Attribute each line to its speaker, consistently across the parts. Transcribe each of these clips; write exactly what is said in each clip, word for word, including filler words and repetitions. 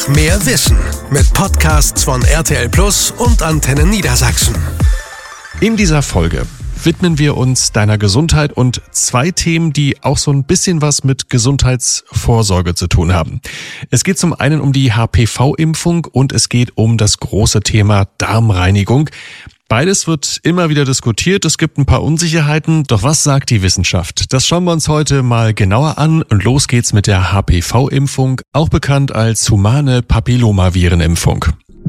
Speaker 1: Mehr Wissen mit Podcasts von R T L Plus und Antenne Niedersachsen.
Speaker 2: In dieser Folge widmen wir uns deiner Gesundheit und zwei Themen, die auch so ein bisschen was mit Gesundheitsvorsorge zu tun haben. Es geht zum einen um die H P V-Impfung und es geht um das große Thema Darmreinigung. Beides wird immer wieder diskutiert, es gibt ein paar Unsicherheiten, doch was sagt die Wissenschaft? Das schauen wir uns heute mal genauer an und los geht's mit der H P V-Impfung, auch bekannt als humane Papillomavirenimpfung.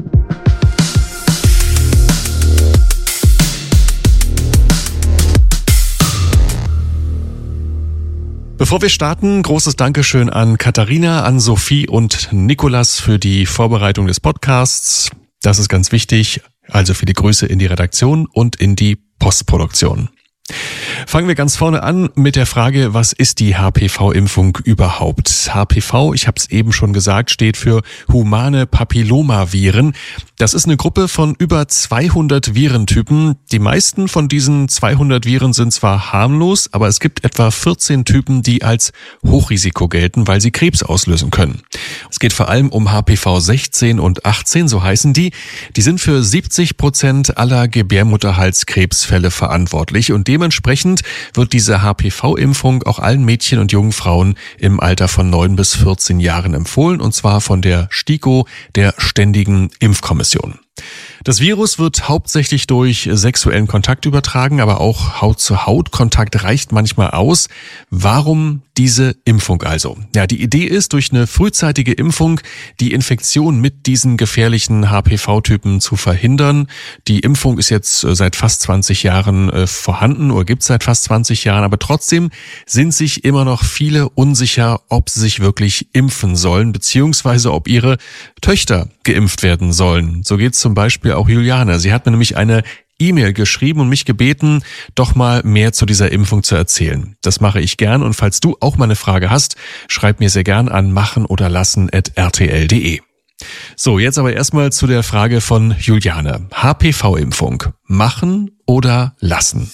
Speaker 2: Bevor wir starten, großes Dankeschön an Katharina, an Sophie und Nikolas für die Vorbereitung des Podcasts. Das ist ganz wichtig. Also viele Grüße in die Redaktion und in die Postproduktion. Fangen wir ganz vorne an mit der Frage, was ist die H P V-Impfung überhaupt? H P V, ich habe es eben schon gesagt, steht für humane Papillomaviren. Das ist eine Gruppe von über zweihundert Virentypen. Die meisten von diesen zweihundert Viren sind zwar harmlos, aber es gibt etwa vierzehn Typen, die als Hochrisiko gelten, weil sie Krebs auslösen können. Es geht vor allem um H P V sechzehn und achtzehn, so heißen die. Die sind für siebzig Prozent aller Gebärmutterhalskrebsfälle verantwortlich und dementsprechend wird diese H P V-Impfung auch allen Mädchen und jungen Frauen im Alter von neun bis vierzehn Jahren empfohlen, und zwar von der STIKO, der Ständigen Impfkommission. Das Virus wird hauptsächlich durch sexuellen Kontakt übertragen, aber auch Haut-zu-Haut-Kontakt reicht manchmal aus. Warum diese Impfung also? Ja, die Idee ist, durch eine frühzeitige Impfung die Infektion mit diesen gefährlichen H P V-Typen zu verhindern. Die Impfung ist jetzt seit fast zwanzig Jahren vorhanden oder gibt es seit fast zwanzig Jahren, aber trotzdem sind sich immer noch viele unsicher, ob sie sich wirklich impfen sollen, beziehungsweise ob ihre Töchter geimpft werden sollen. So geht's zum Beispiel auch Juliane. Sie hat mir nämlich eine E-Mail geschrieben und mich gebeten, doch mal mehr zu dieser Impfung zu erzählen. Das mache ich gern und falls du auch mal eine Frage hast, schreib mir sehr gern an machen oder lassen at r t l punkt d e. So, jetzt aber erstmal zu der Frage von Juliane. H P V-Impfung, machen oder lassen?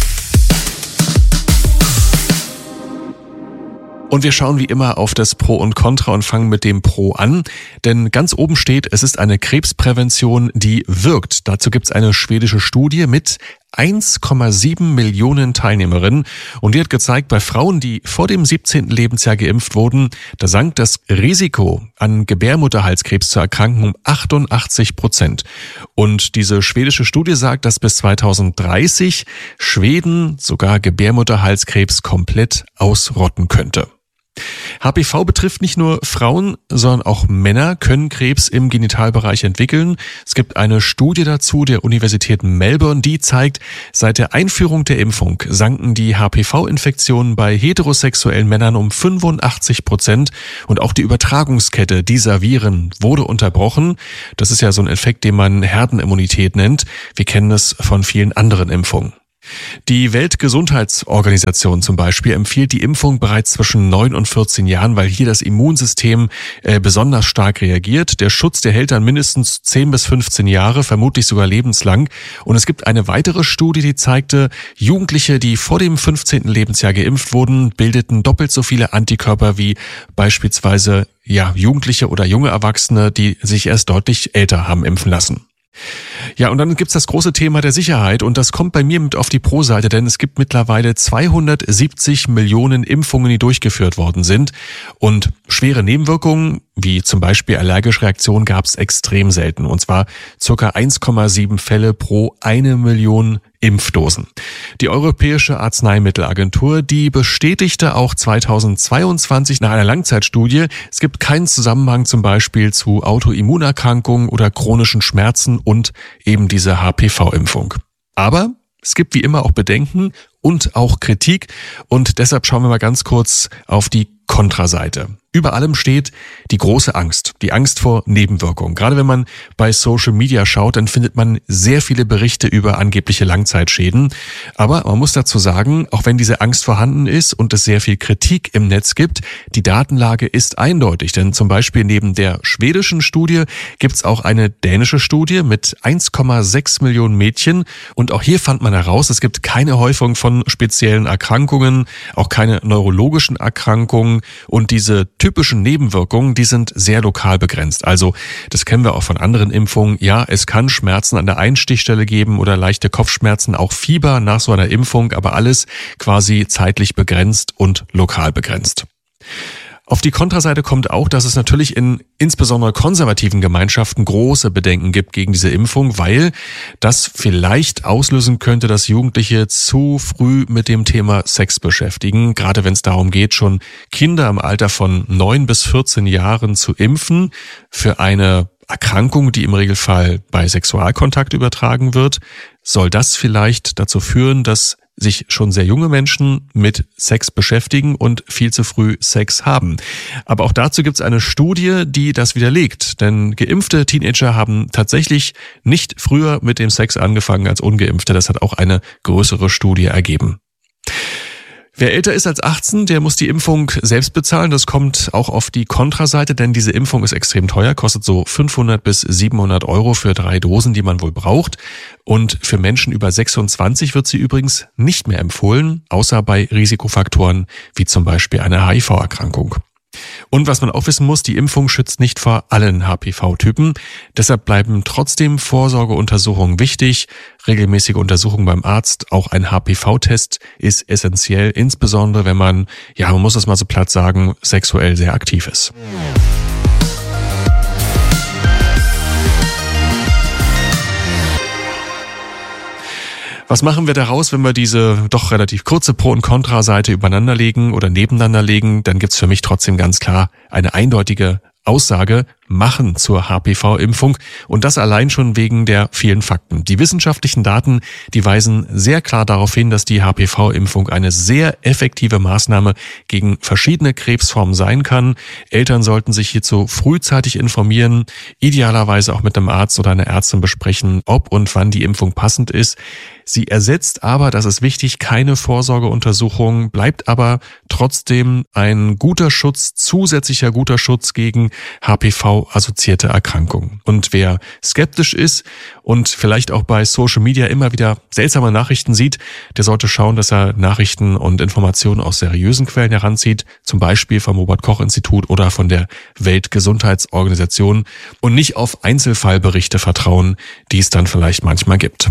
Speaker 2: Und wir schauen wie immer auf das Pro und Contra und fangen mit dem Pro an. Denn ganz oben steht, es ist eine Krebsprävention, die wirkt. Dazu gibt es eine schwedische Studie mit eins Komma sieben Millionen Teilnehmerinnen. Und die hat gezeigt, bei Frauen, die vor dem siebzehnten Lebensjahr geimpft wurden, da sank das Risiko, an Gebärmutterhalskrebs zu erkranken, um achtundachtzig Prozent. Und diese schwedische Studie sagt, dass bis zweitausenddreißig Schweden sogar Gebärmutterhalskrebs komplett ausrotten könnte. H P V betrifft nicht nur Frauen, sondern auch Männer können Krebs im Genitalbereich entwickeln. Es gibt eine Studie dazu der Universität Melbourne, die zeigt, seit der Einführung der Impfung sanken die H P V-Infektionen bei heterosexuellen Männern um fünfundachtzig Prozent und auch die Übertragungskette dieser Viren wurde unterbrochen. Das ist ja so ein Effekt, den man Herdenimmunität nennt. Wir kennen es von vielen anderen Impfungen. Die Weltgesundheitsorganisation zum Beispiel empfiehlt die Impfung bereits zwischen neun und vierzehn Jahren, weil hier das Immunsystem äh, besonders stark reagiert. Der Schutz, der hält dann mindestens zehn bis fünfzehn Jahre, vermutlich sogar lebenslang. Und es gibt eine weitere Studie, die zeigte, Jugendliche, die vor dem fünfzehnten Lebensjahr geimpft wurden, bildeten doppelt so viele Antikörper wie beispielsweise ja Jugendliche oder junge Erwachsene, die sich erst deutlich älter haben impfen lassen. Ja, und dann gibt's das große Thema der Sicherheit und das kommt bei mir mit auf die Pro-Seite, denn es gibt mittlerweile zweihundertsiebzig Millionen Impfungen, die durchgeführt worden sind und schwere Nebenwirkungen, wie zum Beispiel allergische Reaktionen, gab's extrem selten und zwar circa eins Komma sieben Fälle pro eine Million Impfdosen. Die Europäische Arzneimittelagentur, die bestätigte auch zweitausendzweiundzwanzig nach einer Langzeitstudie, es gibt keinen Zusammenhang zum Beispiel zu Autoimmunerkrankungen oder chronischen Schmerzen und eben diese H P V-Impfung. Aber es gibt wie immer auch Bedenken und auch Kritik und deshalb schauen wir mal ganz kurz auf die Kontraseite. Über allem steht die große Angst, die Angst vor Nebenwirkungen. Gerade wenn man bei Social Media schaut, dann findet man sehr viele Berichte über angebliche Langzeitschäden. Aber man muss dazu sagen, auch wenn diese Angst vorhanden ist und es sehr viel Kritik im Netz gibt, die Datenlage ist eindeutig. Denn zum Beispiel neben der schwedischen Studie gibt es auch eine dänische Studie mit eins Komma sechs Millionen Mädchen. Und auch hier fand man heraus, es gibt keine Häufung von speziellen Erkrankungen, auch keine neurologischen Erkrankungen. Und diese typischen Nebenwirkungen, die sind sehr lokal begrenzt. Also das kennen wir auch von anderen Impfungen. Ja, es kann Schmerzen an der Einstichstelle geben oder leichte Kopfschmerzen, auch Fieber nach so einer Impfung, aber alles quasi zeitlich begrenzt und lokal begrenzt. Auf die Kontraseite kommt auch, dass es natürlich in insbesondere konservativen Gemeinschaften große Bedenken gibt gegen diese Impfung, weil das vielleicht auslösen könnte, dass Jugendliche zu früh mit dem Thema Sex beschäftigen, gerade wenn es darum geht, schon Kinder im Alter von neun bis vierzehn Jahren zu impfen für eine Erkrankung, die im Regelfall bei Sexualkontakt übertragen wird. Soll das vielleicht dazu führen, dass sich schon sehr junge Menschen mit Sex beschäftigen und viel zu früh Sex haben. Aber auch dazu gibt es eine Studie, die das widerlegt. Denn geimpfte Teenager haben tatsächlich nicht früher mit dem Sex angefangen als ungeimpfte. Das hat auch eine größere Studie ergeben. Wer älter ist als achtzehn, der muss die Impfung selbst bezahlen. Das kommt auch auf die Kontraseite, denn diese Impfung ist extrem teuer, kostet so fünfhundert bis siebenhundert Euro für drei Dosen, die man wohl braucht. Und für Menschen über sechsundzwanzig wird sie übrigens nicht mehr empfohlen, außer bei Risikofaktoren wie zum Beispiel einer H I V-Erkrankung. Und was man auch wissen muss, die Impfung schützt nicht vor allen H P V-Typen. Deshalb bleiben trotzdem Vorsorgeuntersuchungen wichtig. Regelmäßige Untersuchungen beim Arzt, auch ein H P V-Test ist essentiell, insbesondere wenn man, ja, man muss das mal so platt sagen, sexuell sehr aktiv ist. Was machen wir daraus, wenn wir diese doch relativ kurze Pro- und Kontra-Seite übereinander legen oder nebeneinander legen? Dann gibt's für mich trotzdem ganz klar eine eindeutige Aussage machen zur H P V-Impfung und das allein schon wegen der vielen Fakten. Die wissenschaftlichen Daten, die weisen sehr klar darauf hin, dass die H P V-Impfung eine sehr effektive Maßnahme gegen verschiedene Krebsformen sein kann. Eltern sollten sich hierzu frühzeitig informieren, idealerweise auch mit einem Arzt oder einer Ärztin besprechen, ob und wann die Impfung passend ist. Sie ersetzt aber, das ist wichtig, keine Vorsorgeuntersuchung, bleibt aber trotzdem ein guter Schutz, zusätzlicher guter Schutz gegen H P V-assoziierte Erkrankungen. Und wer skeptisch ist und vielleicht auch bei Social Media immer wieder seltsame Nachrichten sieht, der sollte schauen, dass er Nachrichten und Informationen aus seriösen Quellen heranzieht, zum Beispiel vom Robert-Koch-Institut oder von der Weltgesundheitsorganisation und nicht auf Einzelfallberichte vertrauen, die es dann vielleicht manchmal gibt.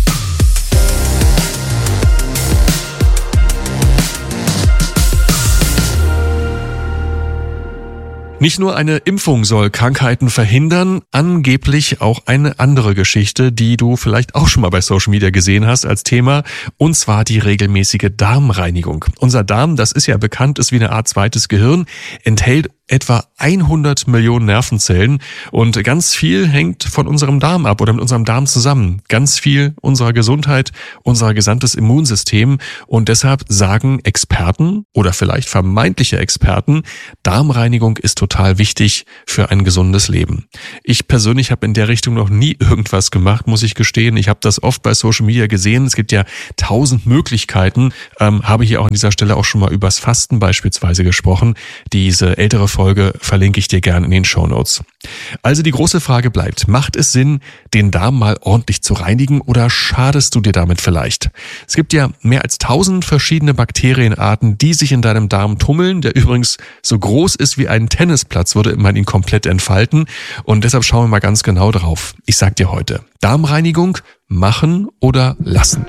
Speaker 2: Nicht nur eine Impfung soll Krankheiten verhindern, angeblich auch eine andere Geschichte, die du vielleicht auch schon mal bei Social Media gesehen hast als Thema, und zwar die regelmäßige Darmreinigung. Unser Darm, das ist ja bekannt, ist wie eine Art zweites Gehirn, enthält etwa hundert Millionen Nervenzellen und ganz viel hängt von unserem Darm ab oder mit unserem Darm zusammen. Ganz viel unserer Gesundheit, unser gesamtes Immunsystem und deshalb sagen Experten oder vielleicht vermeintliche Experten, Darmreinigung ist total wichtig für ein gesundes Leben. Ich persönlich habe in der Richtung noch nie irgendwas gemacht, muss ich gestehen. Ich habe das oft bei Social Media gesehen. Es gibt ja tausend Möglichkeiten. Ähm, habe hier auch an dieser Stelle auch schon mal übers Fasten beispielsweise gesprochen. Diese ältere Folge verlinke ich dir gerne in den Shownotes. Also die große Frage bleibt, macht es Sinn, den Darm mal ordentlich zu reinigen oder schadest du dir damit vielleicht? Es gibt ja mehr als tausend verschiedene Bakterienarten, die sich in deinem Darm tummeln, der übrigens so groß ist wie ein Tennisplatz, würde man ihn komplett entfalten und deshalb schauen wir mal ganz genau drauf. Ich sag dir heute, Darmreinigung machen oder lassen?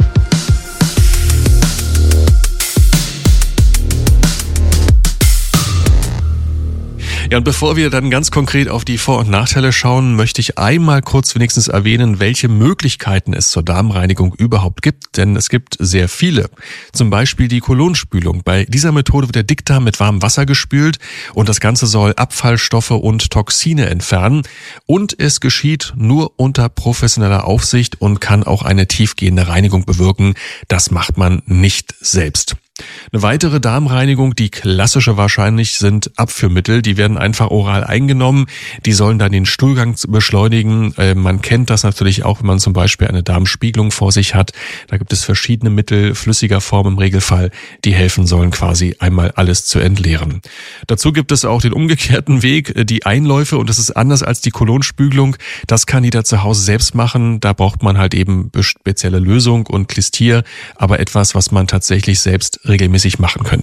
Speaker 2: Ja, und bevor wir dann ganz konkret auf die Vor- und Nachteile schauen, möchte ich einmal kurz wenigstens erwähnen, welche Möglichkeiten es zur Darmreinigung überhaupt gibt, denn es gibt sehr viele. Zum Beispiel die Kolonspülung. Bei dieser Methode wird der Dickdarm mit warmem Wasser gespült und das Ganze soll Abfallstoffe und Toxine entfernen und es geschieht nur unter professioneller Aufsicht und kann auch eine tiefgehende Reinigung bewirken. Das macht man nicht selbst. Eine weitere Darmreinigung, die klassische wahrscheinlich, sind Abführmittel. Die werden einfach oral eingenommen. Die sollen dann den Stuhlgang beschleunigen. Äh, man kennt das natürlich auch, wenn man zum Beispiel eine Darmspiegelung vor sich hat. Da gibt es verschiedene Mittel, flüssiger Form im Regelfall, die helfen sollen, quasi einmal alles zu entleeren. Dazu gibt es auch den umgekehrten Weg, die Einläufe. Und das ist anders als die Kolonspiegelung. Das kann jeder zu Hause selbst machen. Da braucht man halt eben spezielle Lösung und Klistier, aber etwas, was man tatsächlich selbst regelmäßig machen könnte.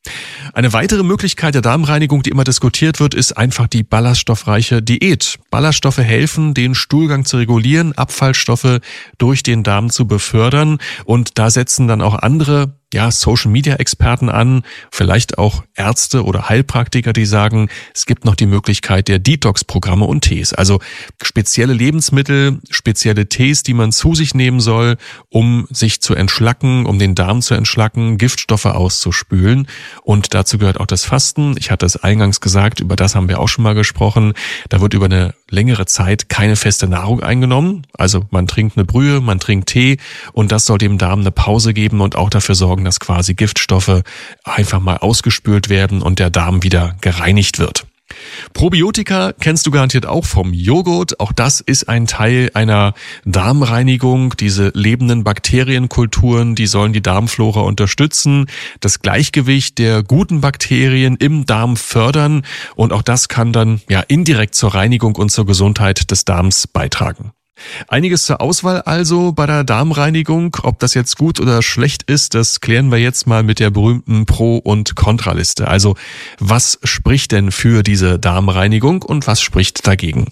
Speaker 2: Eine weitere Möglichkeit der Darmreinigung, die immer diskutiert wird, ist einfach die ballaststoffreiche Diät. Ballaststoffe helfen, den Stuhlgang zu regulieren, Abfallstoffe durch den Darm zu befördern, und da setzen dann auch andere ja, Social-Media-Experten an, vielleicht auch Ärzte oder Heilpraktiker, die sagen, es gibt noch die Möglichkeit der Detox-Programme und Tees. Also spezielle Lebensmittel, spezielle Tees, die man zu sich nehmen soll, um sich zu entschlacken, um den Darm zu entschlacken, Giftstoffe auszuspülen. Und dazu gehört auch das Fasten. Ich hatte es eingangs gesagt, über das haben wir auch schon mal gesprochen. Da wird über eine längere Zeit keine feste Nahrung eingenommen. Also man trinkt eine Brühe, man trinkt Tee, und das soll dem Darm eine Pause geben und auch dafür sorgen, dass quasi Giftstoffe einfach mal ausgespült werden und der Darm wieder gereinigt wird. Probiotika kennst du garantiert auch vom Joghurt. Auch das ist ein Teil einer Darmreinigung. Diese lebenden Bakterienkulturen, die sollen die Darmflora unterstützen, das Gleichgewicht der guten Bakterien im Darm fördern, und auch das kann dann ja indirekt zur Reinigung und zur Gesundheit des Darms beitragen. Einiges zur Auswahl also bei der Darmreinigung. Ob das jetzt gut oder schlecht ist, das klären wir jetzt mal mit der berühmten Pro- und Kontraliste. Also was spricht denn für diese Darmreinigung und was spricht dagegen?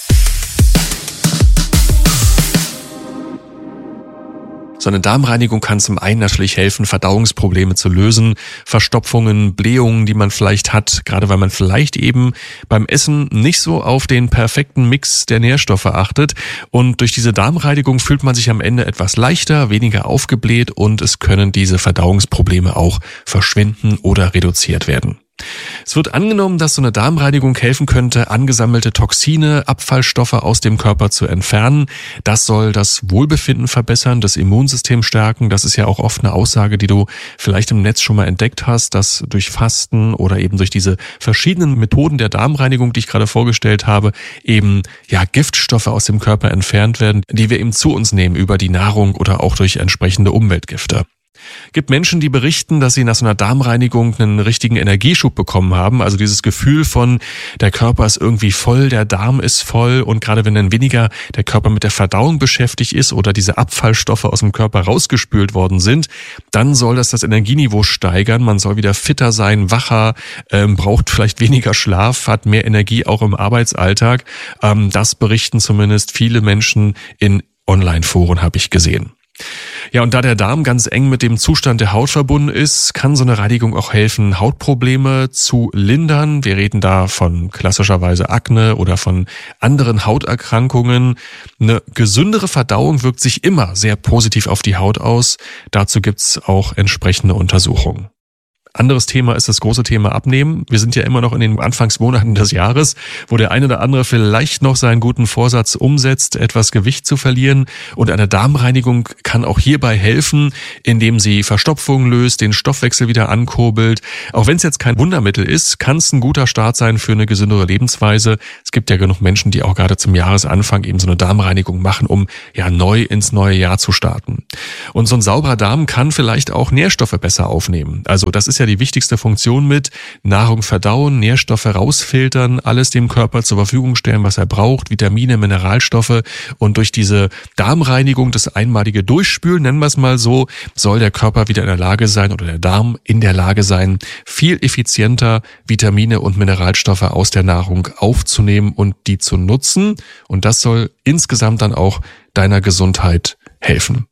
Speaker 2: So eine Darmreinigung kann zum einen natürlich helfen, Verdauungsprobleme zu lösen, Verstopfungen, Blähungen, die man vielleicht hat, gerade weil man vielleicht eben beim Essen nicht so auf den perfekten Mix der Nährstoffe achtet. Und durch diese Darmreinigung fühlt man sich am Ende etwas leichter, weniger aufgebläht, und es können diese Verdauungsprobleme auch verschwinden oder reduziert werden. Es wird angenommen, dass so eine Darmreinigung helfen könnte, angesammelte Toxine, Abfallstoffe aus dem Körper zu entfernen. Das soll das Wohlbefinden verbessern, das Immunsystem stärken. Das ist ja auch oft eine Aussage, die du vielleicht im Netz schon mal entdeckt hast, dass durch Fasten oder eben durch diese verschiedenen Methoden der Darmreinigung, die ich gerade vorgestellt habe, eben ja Giftstoffe aus dem Körper entfernt werden, die wir eben zu uns nehmen über die Nahrung oder auch durch entsprechende Umweltgifte. Gibt Menschen, die berichten, dass sie nach so einer Darmreinigung einen richtigen Energieschub bekommen haben. Also dieses Gefühl von, der Körper ist irgendwie voll, der Darm ist voll, und gerade wenn dann weniger der Körper mit der Verdauung beschäftigt ist oder diese Abfallstoffe aus dem Körper rausgespült worden sind, dann soll das das Energieniveau steigern. Man soll wieder fitter sein, wacher, ähm, braucht vielleicht weniger Schlaf, hat mehr Energie auch im Arbeitsalltag. Ähm, das berichten zumindest viele Menschen in Online-Foren, habe ich gesehen. Ja, und da der Darm ganz eng mit dem Zustand der Haut verbunden ist, kann so eine Reinigung auch helfen, Hautprobleme zu lindern. Wir reden da von klassischerweise Akne oder von anderen Hauterkrankungen. Eine gesündere Verdauung wirkt sich immer sehr positiv auf die Haut aus. Dazu gibt's auch entsprechende Untersuchungen. Anderes Thema ist das große Thema Abnehmen. Wir sind ja immer noch in den Anfangsmonaten des Jahres, wo der eine oder andere vielleicht noch seinen guten Vorsatz umsetzt, etwas Gewicht zu verlieren. Und eine Darmreinigung kann auch hierbei helfen, indem sie Verstopfungen löst, den Stoffwechsel wieder ankurbelt. Auch wenn es jetzt kein Wundermittel ist, kann es ein guter Start sein für eine gesündere Lebensweise. Es gibt ja genug Menschen, die auch gerade zum Jahresanfang eben so eine Darmreinigung machen, um ja neu ins neue Jahr zu starten. Und so ein sauberer Darm kann vielleicht auch Nährstoffe besser aufnehmen. Also das ist ja die wichtigste Funktion mit Nahrung verdauen, Nährstoffe rausfiltern, alles dem Körper zur Verfügung stellen, was er braucht, Vitamine, Mineralstoffe, und durch diese Darmreinigung, das einmalige Durchspülen, nennen wir es mal so, soll der Körper wieder in der Lage sein oder der Darm in der Lage sein, viel effizienter Vitamine und Mineralstoffe aus der Nahrung aufzunehmen und die zu nutzen, und das soll insgesamt dann auch deiner Gesundheit helfen.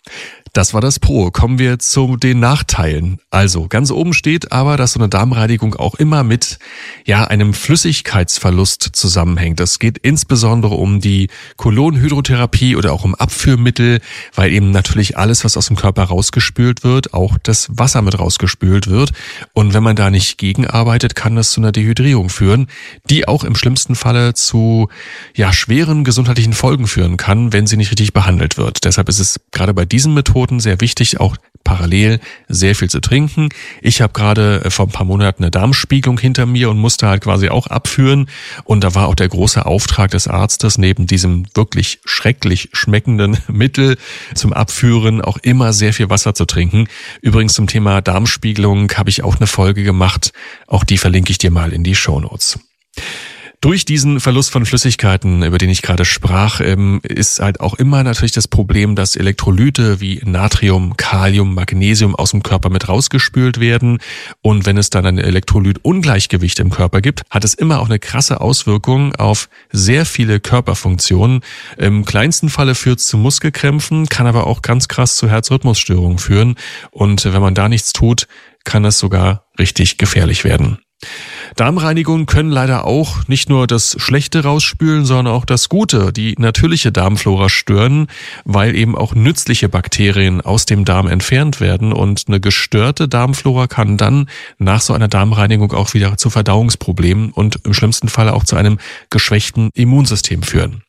Speaker 2: Das war das Pro. Kommen wir zu den Nachteilen. Also ganz oben steht aber, dass so eine Darmreinigung auch immer mit ja einem Flüssigkeitsverlust zusammenhängt. Es geht insbesondere um die Kolonhydrotherapie oder auch um Abführmittel, weil eben natürlich alles, was aus dem Körper rausgespült wird, auch das Wasser mit rausgespült wird. Und wenn man da nicht gegenarbeitet, kann das zu einer Dehydrierung führen, die auch im schlimmsten Falle zu ja schweren gesundheitlichen Folgen führen kann, wenn sie nicht richtig behandelt wird. Deshalb ist es gerade bei diesen Methoden sehr wichtig, auch parallel sehr viel zu trinken. Ich habe gerade vor ein paar Monaten eine Darmspiegelung hinter mir und musste halt quasi auch abführen. Und da war auch der große Auftrag des Arztes, neben diesem wirklich schrecklich schmeckenden Mittel zum Abführen auch immer sehr viel Wasser zu trinken. Übrigens zum Thema Darmspiegelung habe ich auch eine Folge gemacht. Auch die verlinke ich dir mal in die Shownotes. Durch diesen Verlust von Flüssigkeiten, über den ich gerade sprach, ist halt auch immer natürlich das Problem, dass Elektrolyte wie Natrium, Kalium, Magnesium aus dem Körper mit rausgespült werden. Und wenn es dann ein Elektrolytungleichgewicht im Körper gibt, hat es immer auch eine krasse Auswirkung auf sehr viele Körperfunktionen. Im kleinsten Falle führt es zu Muskelkrämpfen, kann aber auch ganz krass zu Herzrhythmusstörungen führen. Und wenn man da nichts tut, kann das sogar richtig gefährlich werden. Darmreinigungen können leider auch nicht nur das Schlechte rausspülen, sondern auch das Gute, die natürliche Darmflora stören, weil eben auch nützliche Bakterien aus dem Darm entfernt werden und eine gestörte Darmflora kann dann nach so einer Darmreinigung auch wieder zu Verdauungsproblemen und im schlimmsten Fall auch zu einem geschwächten Immunsystem führen.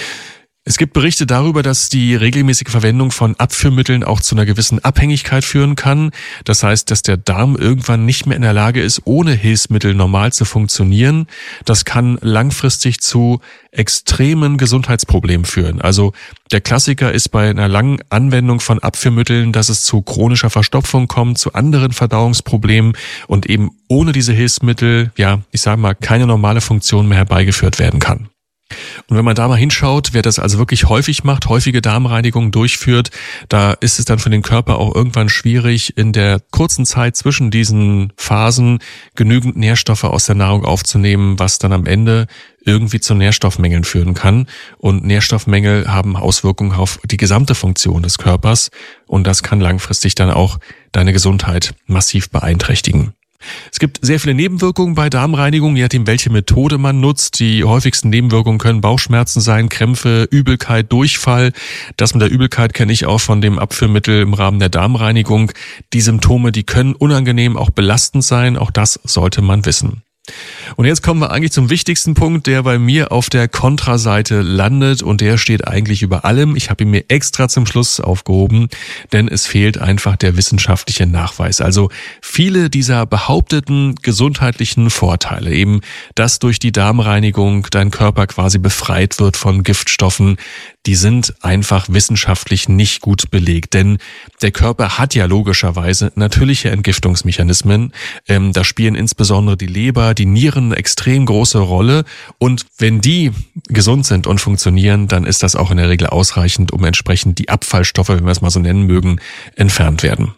Speaker 2: Es gibt Berichte darüber, dass die regelmäßige Verwendung von Abführmitteln auch zu einer gewissen Abhängigkeit führen kann. Das heißt, dass der Darm irgendwann nicht mehr in der Lage ist, ohne Hilfsmittel normal zu funktionieren. Das kann langfristig zu extremen Gesundheitsproblemen führen. Also der Klassiker ist bei einer langen Anwendung von Abführmitteln, dass es zu chronischer Verstopfung kommt, zu anderen Verdauungsproblemen und eben ohne diese Hilfsmittel, ja, ich sage mal, keine normale Funktion mehr herbeigeführt werden kann. Und wenn man da mal hinschaut, wer das also wirklich häufig macht, häufige Darmreinigungen durchführt, da ist es dann für den Körper auch irgendwann schwierig, in der kurzen Zeit zwischen diesen Phasen genügend Nährstoffe aus der Nahrung aufzunehmen, was dann am Ende irgendwie zu Nährstoffmängeln führen kann. Und Nährstoffmängel haben Auswirkungen auf die gesamte Funktion des Körpers und das kann langfristig dann auch deine Gesundheit massiv beeinträchtigen. Es gibt sehr viele Nebenwirkungen bei Darmreinigung, je nachdem, welche Methode man nutzt. Die häufigsten Nebenwirkungen können Bauchschmerzen sein, Krämpfe, Übelkeit, Durchfall. Das mit der Übelkeit kenne ich auch von dem Abführmittel im Rahmen der Darmreinigung. Die Symptome, die können unangenehm, auch belastend sein. Auch das sollte man wissen. Und jetzt kommen wir eigentlich zum wichtigsten Punkt, der bei mir auf der Kontraseite landet und der steht eigentlich über allem. Ich habe ihn mir extra zum Schluss aufgehoben, denn es fehlt einfach der wissenschaftliche Nachweis. Also viele dieser behaupteten gesundheitlichen Vorteile, eben dass durch die Darmreinigung dein Körper quasi befreit wird von Giftstoffen, die sind einfach wissenschaftlich nicht gut belegt. Denn der Körper hat ja logischerweise natürliche Entgiftungsmechanismen. Ähm, da spielen insbesondere die Leber, die Nieren eine extrem große Rolle. Und wenn die gesund sind und funktionieren, dann ist das auch in der Regel ausreichend, um entsprechend die Abfallstoffe, wenn wir es mal so nennen mögen, entfernt werden.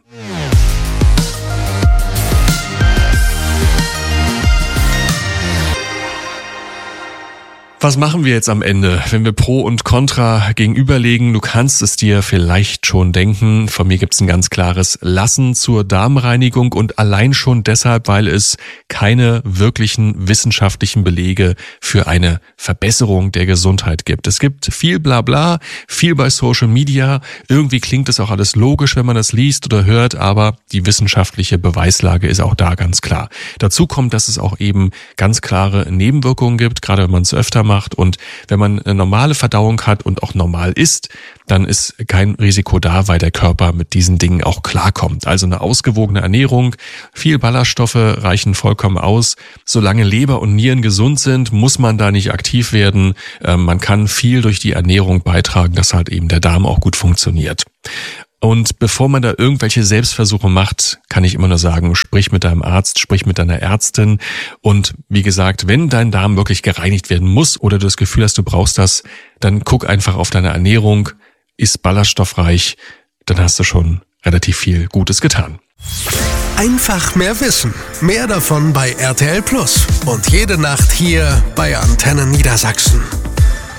Speaker 2: Was machen wir jetzt am Ende, wenn wir Pro und Contra gegenüberlegen? Du kannst es dir vielleicht schon denken. Von mir gibt es ein ganz klares Lassen zur Darmreinigung und allein schon deshalb, weil es keine wirklichen wissenschaftlichen Belege für eine Verbesserung der Gesundheit gibt. Es gibt viel Blabla, viel bei Social Media. Irgendwie klingt es auch alles logisch, wenn man das liest oder hört, aber die wissenschaftliche Beweislage ist auch da ganz klar. Dazu kommt, dass es auch eben ganz klare Nebenwirkungen gibt, gerade wenn man es öfter macht. Und wenn man eine normale Verdauung hat und auch normal isst, dann ist kein Risiko da, weil der Körper mit diesen Dingen auch klarkommt. Also eine ausgewogene Ernährung, viel Ballaststoffe reichen vollkommen aus. Solange Leber und Nieren gesund sind, muss man da nicht aktiv werden. Man kann viel durch die Ernährung beitragen, dass halt eben der Darm auch gut funktioniert. Und bevor man da irgendwelche Selbstversuche macht, kann ich immer nur sagen, sprich mit deinem Arzt, sprich mit deiner Ärztin. Und wie gesagt, wenn dein Darm wirklich gereinigt werden muss oder du das Gefühl hast, du brauchst das, dann guck einfach auf deine Ernährung, iss ballaststoffreich, dann hast du schon relativ viel Gutes getan.
Speaker 1: Einfach mehr wissen. Mehr davon bei R T L Plus. Und jede Nacht hier bei Antenne Niedersachsen.